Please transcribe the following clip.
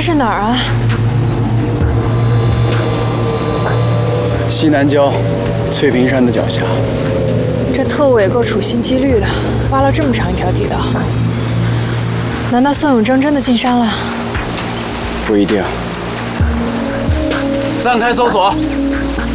是哪儿啊？ 西南郊翠屏山的脚下。 这特务也够处心积虑的，挖了这么长一条地道。难道宋永贞真的进山了？ 不一定。 散开搜索。